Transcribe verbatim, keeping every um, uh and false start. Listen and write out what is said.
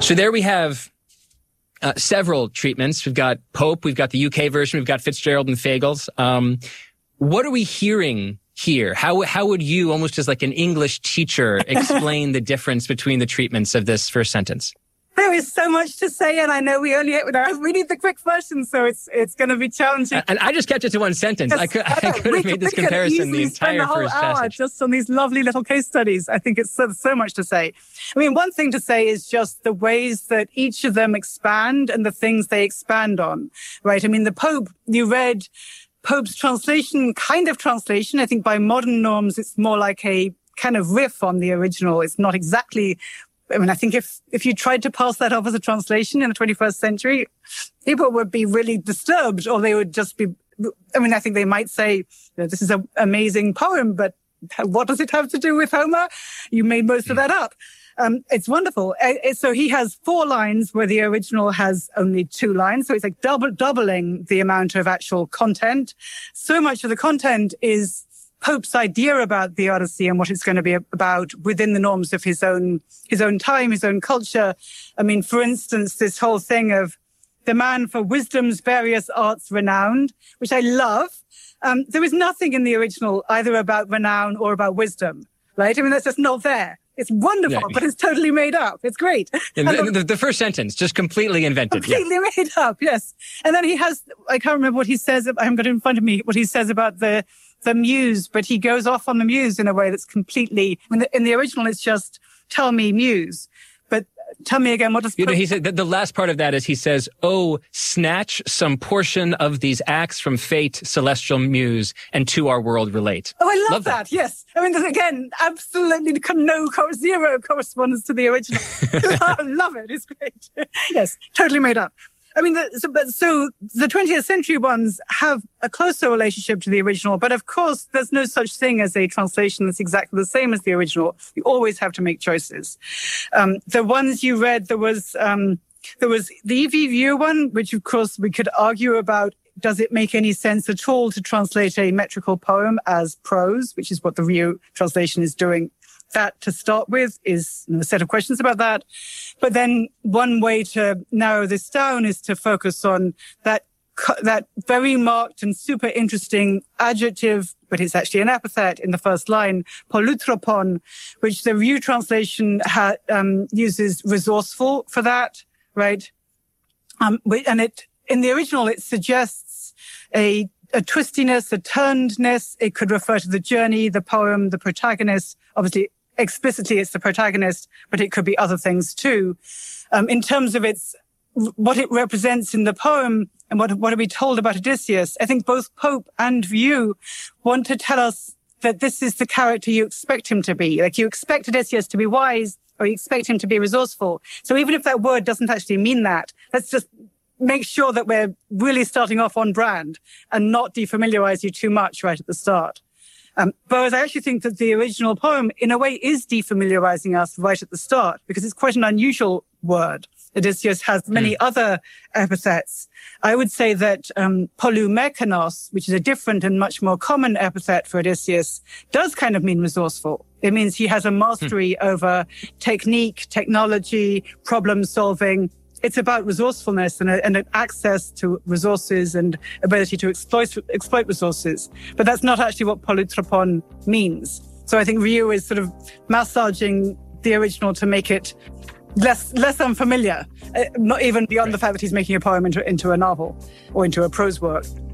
So there we have uh, several treatments. We've got Pope, we've got the U K version, we've got Fitzgerald and Fagles. Um, what are we hearing here? How how would you, almost as like an English teacher, explain the difference between the treatments of this first sentence? There is so much to say, and I know we only we need the quick version, so it's it's going to be challenging. And I just kept it to one sentence. Yes, I could I could we have made could, this comparison the entire the whole first hour passage. Just on these lovely little case studies. I think it's so, so much to say. I mean, one thing to say is just the ways that each of them expand and the things they expand on, right? I mean, the Pope, you read Pope's translation, kind of translation. I think by modern norms, it's more like a kind of riff on the original. It's not exactly... I mean, I think if, if you tried to pass that off as a translation in the twenty-first century, people would be really disturbed, or they would just be, I mean, I think they might say, you know, this is an amazing poem, but what does it have to do with Homer? You made most of that up. Um, it's wonderful. Uh, so he has four lines where the original has only two lines. So it's like double, doubling the amount of actual content. So much of the content is Pope's idea about the Odyssey and what it's going to be about within the norms of his own, his own time, his own culture. I mean, for instance, this whole thing of the man for wisdom's various arts renowned, which I love. Um, there is nothing in the original either about renown or about wisdom, right? I mean, that's just not there. It's wonderful, yeah. But it's totally made up. It's great. And the, the, the first sentence, just completely invented. Completely yeah. made up, yes. And then he has, I can't remember what he says, I haven't got it in front of me, what he says about the, the muse, but he goes off on the muse in a way that's completely, in the, in the original it's just, tell me muse. But tell me again, what does... You know, he said, the, the last part of that is he says, oh, snatch some portion of these acts from fate, celestial muse, and to our world relate. Oh, I love, love that. that, yes. I mean, again, absolutely no, zero correspondence to the original. I love it. It's great. Yes, totally made up. I mean, the, so, but, so the twentieth century ones have a closer relationship to the original, but of course, there's no such thing as a translation that's exactly the same as the original. You always have to make choices. Um, the ones you read, there was, um, there was the E V View one, which of course we could argue about. Does it make any sense at all to translate a metrical poem as prose, which is what the View translation is doing? That to start with is a set of questions about that. But then one way to narrow this down is to focus on that that very marked and super interesting adjective, but it's actually an epithet in the first line, polutropon, which the View translation ha- um, uses resourceful for that, right? Um, and it in the original, it suggests a a twistiness, a turnedness. It could refer to the journey, the poem, the protagonist. Obviously, explicitly, it's the protagonist, but it could be other things too. Um, in terms of its, what it represents in the poem and what, what are we told about Odysseus, I think both Pope and View want to tell us that this is the character you expect him to be. Like you expect Odysseus to be wise or you expect him to be resourceful. So even if that word doesn't actually mean that, let's just make sure that we're really starting off on brand and not defamiliarize you too much right at the start. Um, whereas I actually think that the original poem, in a way, is defamiliarizing us right at the start because it's quite an unusual word. Odysseus has many mm. other epithets. I would say that um, polumekanos, which is a different and much more common epithet for Odysseus, does kind of mean resourceful. It means he has a mastery mm. over technique, technology, problem solving. It's about resourcefulness and, a, and an access to resources and ability to exploit exploit resources. But that's not actually what polutropon means. So I think View is sort of massaging the original to make it less less unfamiliar, uh, not even beyond right. the fact that he's making a poem into, into a novel or into a prose work.